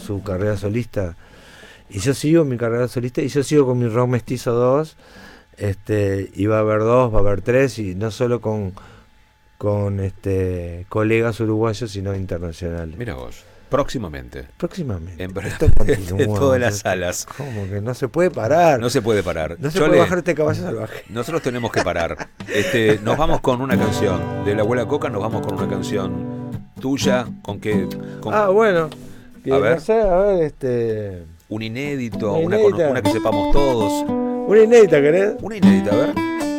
su carrera solista. Y yo sigo mi carrera solista y yo sigo con mi Rock Mestizo 2. Y va a haber 2, va a haber 3, y no solo con colegas uruguayos, sino internacionales. Mira vos, próximamente. Próximamente. Esto continúa. en todas las salas. Como que no se puede parar. No se puede parar. No se puede bajar este caballo salvaje. Nosotros tenemos que parar. Nos vamos con una canción. De la Abuela Coca nos vamos con una canción tuya. ¿Con qué? Bueno. A ver. No sé, a ver, un inédito, una una que sepamos todos. Una inédita, ¿querés? Una inédita, a ver.